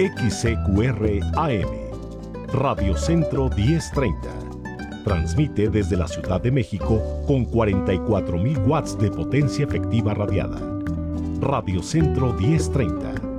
XCQR AM, Radio Centro 1030. Transmite desde la Ciudad de México con 44.000 watts de potencia efectiva radiada. Radio Centro 1030.